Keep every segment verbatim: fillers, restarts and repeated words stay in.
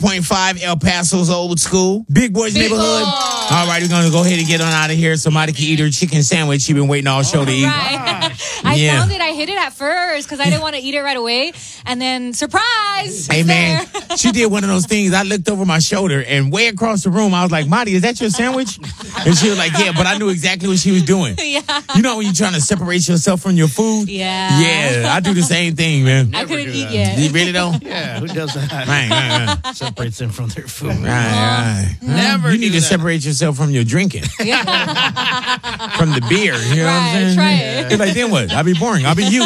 point five El Paso's old school. Big Boys Big Neighborhood. Boy. All right, we're going to go ahead and get on out of here so Somebody can eat her chicken sandwich she been waiting all show to eat. Right. I Yeah. found it. I hid it at first because I didn't want to eat it right away. And then, surprise! Hey, it's man, there. she did one of those things. I looked over my shoulder and way across the room, I was like, Marty, is that your sandwich? And she was like, yeah, but I knew exactly what she was doing. Yeah. You know when you're trying to separate yourself from your food? Yeah. Yeah, I do the same thing, man. I couldn't do eat that. yet. You really don't? Yeah, who does that? Right, right, right. Separates them from their food. Right, right. Never You need do to that. separate yourself from your drinking, from the beer. You know what I'm Right, saying? try it. You're like, then what? I'll be boring. I'll be you.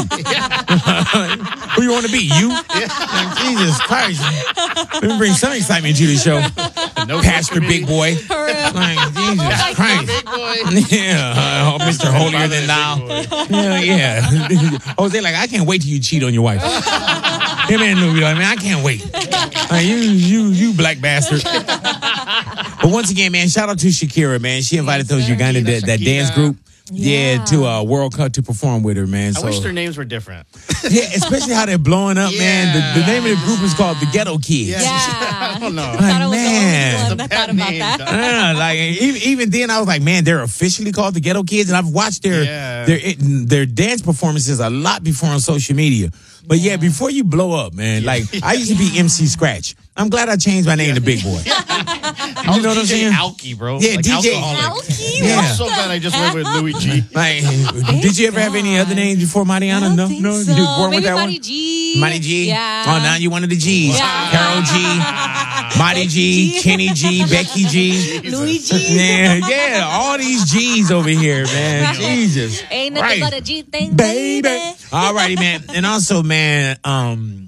Who you want to be? You? Like, Jesus Christ. Let me bring some excitement to the show. No Pastor Big Boy. For real. Like, Jesus Christ. Big boy. Yeah, uh, Mister Holier Than Thou. Yeah, yeah. Jose, like, I can't wait till you cheat on your wife. Him and Louie, like, man, I can't wait. Like, you, you, you black bastard. But once again, man, shout out to Shakira, man. She invited those Uganda that, that dance group. Yeah, Yeah. to uh, World Cup to perform with her, man. I So wish their names were different. yeah, especially how they're blowing up, man. The, the name of the group is called the Ghetto Kids. Yeah. Yeah. I don't know. I thought I was Man. the only one The that thought bad about name, that. dog. Yeah, like even, even then, I was like, man, they're officially called the Ghetto Kids, and I've watched their Yeah. their their dance performances a lot before on social media. But yeah, before you blow up, man, like I used to be M C Scratch. I'm glad I changed my name to Big Boy. I You know what I'm D J saying? Alki, bro. Yeah, like D J alcoholic. Alki? Yeah. I'm so glad I just went with Louis G. Like, did you ever have any other names before Mariana? I don't No, think no, so. you were born Maybe with that Mighty one. G. Mighty G. Yeah. Oh, now you one of the G's. Yeah. Carol G. Mighty G. G. Kenny G. Becky G. Louis G. Yeah, yeah, all these G's over here, man. Jesus. Ain't nothing Right. but a G thing, Baby. baby. All righty, man. And also, man, um,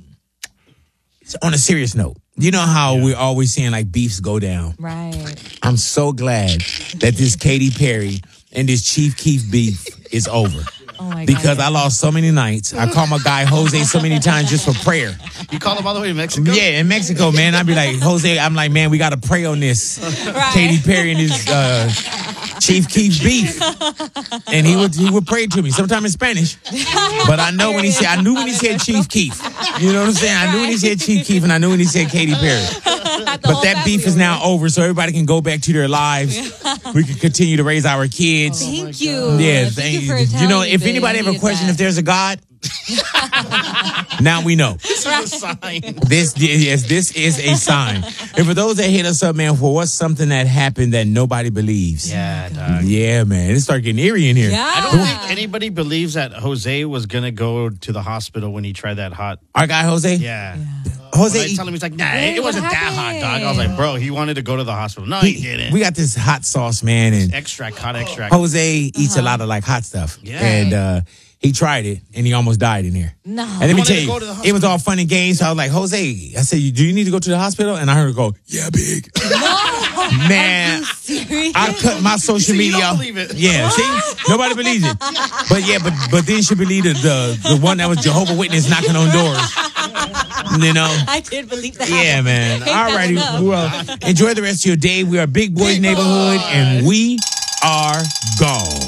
on a serious note, you know how we're always seeing like beefs go down. Right. I'm so glad that this Katy Perry and this Chief Keef beef is over. Oh my God. Because I lost so many nights. I call my guy Jose so many times just for prayer. You call him all the way to Mexico? Yeah, in Mexico, man. I'd be like, Jose, I'm like, man, we got to pray on this. Right. Katy Perry and his uh, Chief Keef beef. And he would he would pray to me, sometimes in Spanish. But I know when he said, I knew when he said Chief Keef. You know what I'm saying? I knew when he said Chief Keef and I knew when he said Katy Perry. But that beef is now over, so everybody can go back to their lives. We can continue to raise our kids. Thank you. Yeah, Thank you thank- for you know, telling if me, anybody babe. ever I needed questioned that. if there's a God, now we know. This is a sign. This yes, this is a sign. And for those that hit us up, man, for what's something that happened that nobody believes. Yeah, dog. Yeah, man. It started getting eerie in here. Yeah. I don't think anybody believes that Jose was going to go to the hospital when he tried that hot. Our guy Jose? Yeah. Jose, When I tell him, he's like, nah, Wait, it wasn't what that hot, happened? dog. I was like, bro, he wanted to go to the hospital. No, he, he- didn't. we got this hot sauce, man, and extract, hot extract. Jose eats a lot of like hot stuff. Yeah. And uh he tried it and he almost died in here. No. And let me wanted tell to you, go to the it was all fun and games. So I was like, Jose, I said, do you need to go to the hospital? And I heard her go, yeah, big. Man, Serious? I cut my social See, you media. don't believe it. Yeah, see, nobody believes it. But yeah, but but then she believed the, the the one that was Jehovah Witness knocking on doors. You know. I did believe that. Yeah, man. Ain't All that righty. enough? Well, enjoy the rest of your day. We are Big Boys Neighborhood, and we are gone.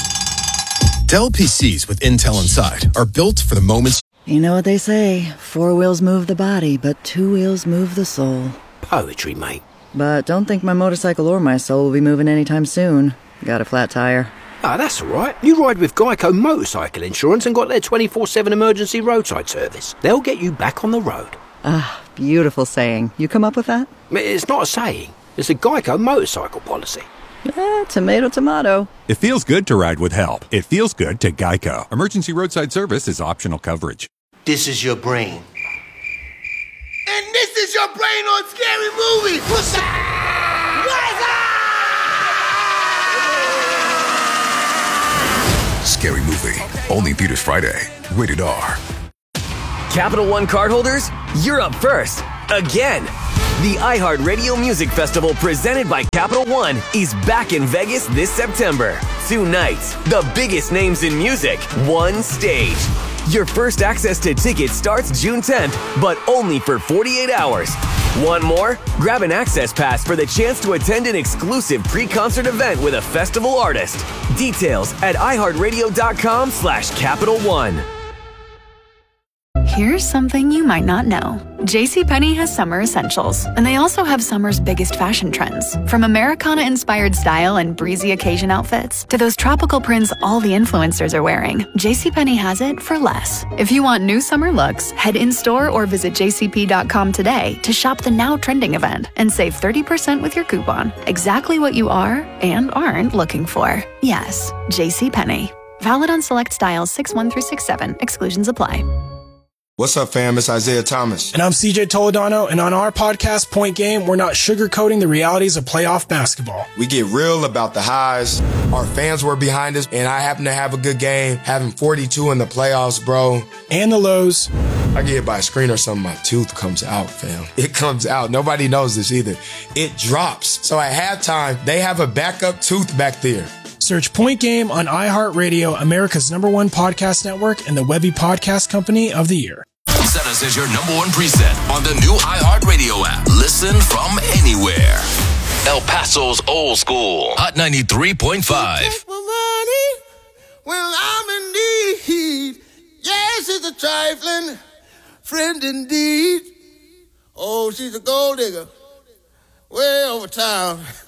Dell P Cs with Intel inside are built for the moments. You know what they say, four wheels move the body, but two wheels move the soul. Poetry, mate. But don't think my motorcycle or my soul will be moving anytime soon. Got a flat tire. Ah, that's all right. You ride with Geico Motorcycle Insurance and got their twenty-four seven emergency roadside service. They'll get you back on the road. Ah, beautiful saying. You come up with that? It's not a saying. It's a Geico motorcycle policy. Eh, tomato, tomato. It feels good to ride with help. It feels good to Geico. Emergency roadside service is optional coverage. This is your brain. And this is your brain on Scary Movie. What's up? What's up? Scary Movie. Only theaters Friday. Rated R. Capital One cardholders, you're up first. Again. The iHeartRadio Music Festival presented by Capital One is back in Vegas this September. Two nights, the biggest names in music, one stage. Your first access to tickets starts June tenth, but only for forty-eight hours. Want more? Grab an access pass for the chance to attend an exclusive pre-concert event with a festival artist. Details at iHeartRadio.com slash Capital One. Here's something you might not know. JCPenney has summer essentials, and they also have summer's biggest fashion trends. From Americana-inspired style and breezy occasion outfits to those tropical prints all the influencers are wearing, JCPenney has it for less. If you want new summer looks, head in-store or visit j c p dot com today to shop the now trending event and save thirty percent with your coupon. Exactly what you are and aren't looking for. Yes, JCPenney. Valid on select styles six one through six seven. Exclusions apply. What's up, fam? It's Isaiah Thomas. And I'm C J Toledano, and on our podcast, Point Game, we're not sugarcoating the realities of playoff basketball. We get real about the highs. Our fans were behind us, and I happen to have a good game, having forty-two in the playoffs, bro. And the lows. I get hit by a screen or something, my tooth comes out, fam. It comes out. Nobody knows this either. It drops. So at halftime, they have a backup tooth back there. Search Point Game on iHeartRadio, America's number one podcast network, and the Webby Podcast Company of the Year. Set us as your number one preset on the new iHeartRadio app. Listen from anywhere. El Paso's Old School, Hot ninety-three point five. Take my money when I'm in need. Yes, it's a trifling friend indeed. Oh, she's a gold digger way over town.